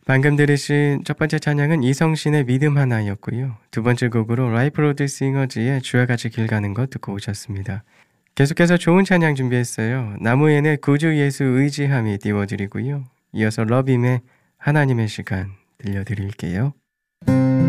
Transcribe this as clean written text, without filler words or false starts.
방금 들으신 첫 번째 찬양은 이성신의 믿음 하나였고요. 두 번째 곡으로 라이프 로드 싱어즈의 주와 같이 길 가는 것 듣고 오셨습니다. 계속해서 좋은 찬양 준비했어요. 나무에는 구주 예수 의지함이 띄워드리고요. 이어서 러빔의 하나님의 시간 들려드릴게요.